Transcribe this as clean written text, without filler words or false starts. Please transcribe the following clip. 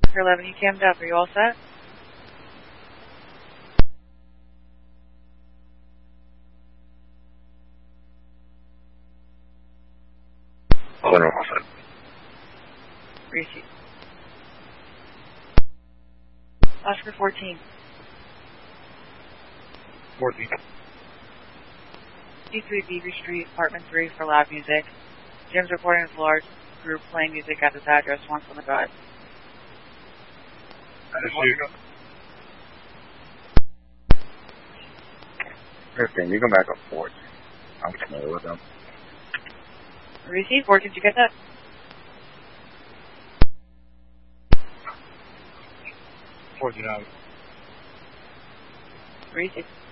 For 11, you cammed up. Are you all set? Center all set. Receive. Oscar 14. 14. D3 Beaver Street, apartment 3 for loud music. Jim's reporting with a large group playing music at this address once on the drive. Listen, you come back up 14. I'm familiar with them. Receive. 14, did you get that? $14. Receive.